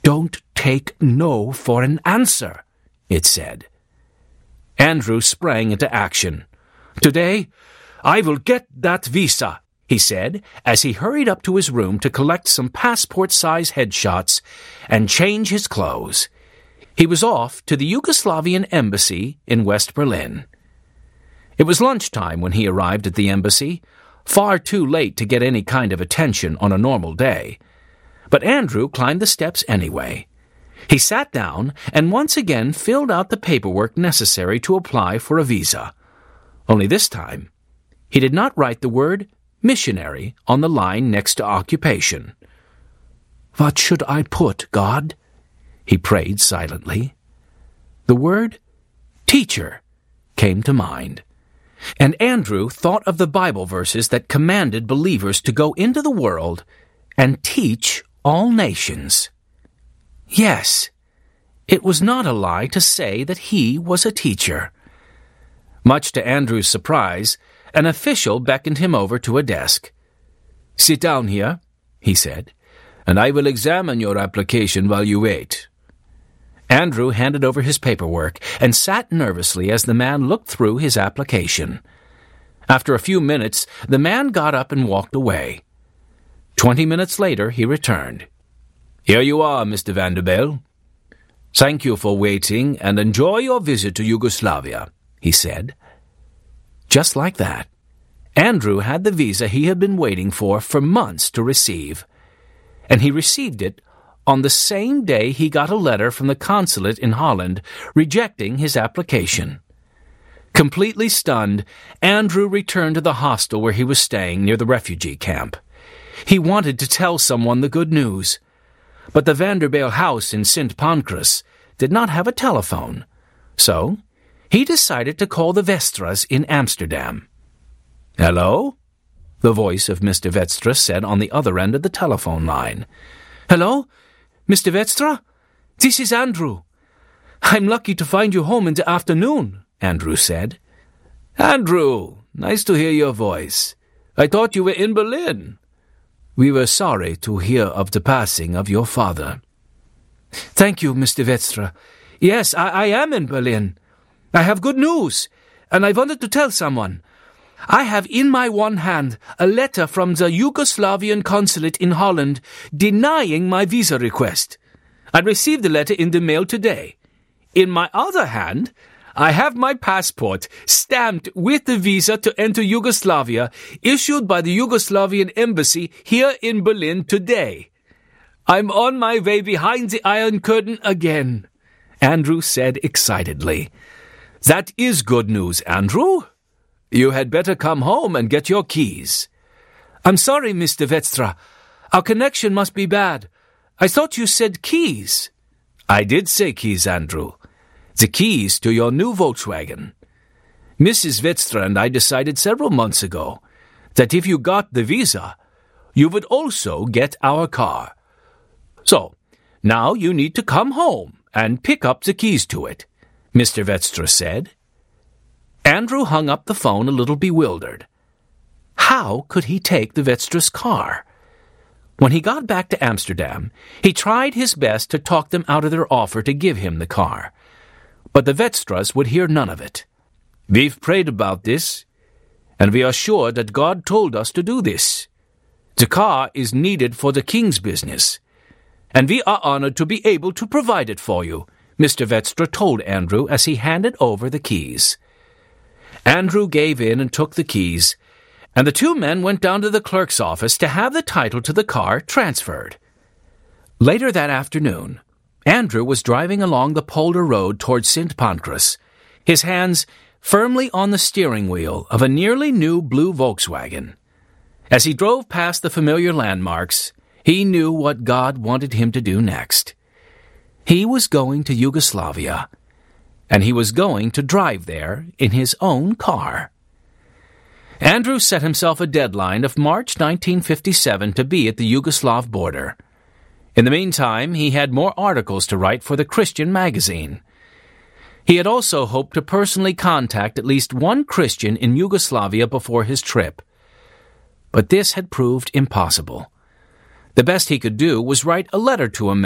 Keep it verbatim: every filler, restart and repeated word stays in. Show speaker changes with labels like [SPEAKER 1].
[SPEAKER 1] "Don't take no for an answer," it said. Andrew sprang into action. "Today, I will get that visa," he said, as he hurried up to his room to collect some passport-size headshots and change his clothes. He was off to the Yugoslavian embassy in West Berlin. It was lunchtime when he arrived at the embassy, far too late to get any kind of attention on a normal day. But Andrew climbed the steps anyway. He sat down and once again filled out the paperwork necessary to apply for a visa. Only this time, he did not write the word missionary on the line next to occupation. "What should I put, God?" he prayed silently. The word teacher came to mind, and Andrew thought of the Bible verses that commanded believers to go into the world and teach all nations. Yes, it was not a lie to say that he was a teacher. Much to Andrew's surprise, an official beckoned him over to a desk. "Sit down here," he said, "and I will examine your application while you wait." Andrew handed over his paperwork and sat nervously as the man looked through his application. After a few minutes, the man got up and walked away. Twenty minutes later, he returned. "Here you are, Mister Vanderbilt. Thank you for waiting, and enjoy your visit to Yugoslavia," he said. Just like that, Andrew had the visa he had been waiting for for months to receive, and he received it on the same day he got a letter from the consulate in Holland rejecting his application. Completely stunned, Andrew returned to the hostel where he was staying near the refugee camp. He wanted to tell someone the good news, but the Vanderbilt house in Saint Pancras did not have a telephone, so he decided to call the Vestras in Amsterdam. "Hello?" the voice of Mister Vestra said on the other end of the telephone line. "Hello, Mister Vestra? This is Andrew. I'm lucky to find you home in the afternoon," Andrew said. "Andrew, nice to hear your voice. I thought you were in Berlin." "We were sorry to hear of the passing of your father." "Thank you, Mister Vestra. Yes, I, I am in Berlin. I have good news, and I wanted to tell someone. I have in my one hand a letter from the Yugoslavian consulate in Holland denying my visa request. I received the letter in the mail today. In my other hand, I have my passport stamped with the visa to enter Yugoslavia issued by the Yugoslavian embassy here in Berlin today. I'm on my way behind the Iron Curtain again," Andrew said excitedly. "That is good news, Andrew. You had better come home and get your keys." "I'm sorry, Mister Vestra. Our connection must be bad. I thought you said keys." "I did say keys, Andrew. The keys to your new Volkswagen. Missus Vestra and I decided several months ago that if you got the visa, you would also get our car. So, now you need to come home and pick up the keys to it," Mister Vestra said. Andrew hung up the phone a little bewildered. How could he take the Vetstra's car? When he got back to Amsterdam, he tried his best to talk them out of their offer to give him the car. But the Vetstras would hear none of it. "We've prayed about this, and we are sure that God told us to do this. The car is needed for the king's business, and we are honored to be able to provide it for you," Mister Vetstra told Andrew as he handed over the keys. Andrew gave in and took the keys, and the two men went down to the clerk's office to have the title to the car transferred. Later that afternoon, Andrew was driving along the Polder Road towards Saint Pancras, his hands firmly on the steering wheel of a nearly new blue Volkswagen. As he drove past the familiar landmarks, he knew what God wanted him to do next. He was going to Yugoslavia, and he was going to drive there in his own car. Andrew set himself a deadline of March nineteen fifty-seven to be at the Yugoslav border. In the meantime, he had more articles to write for the Christian magazine. He had also hoped to personally contact at least one Christian in Yugoslavia before his trip. But this had proved impossible. The best he could do was write a letter to a man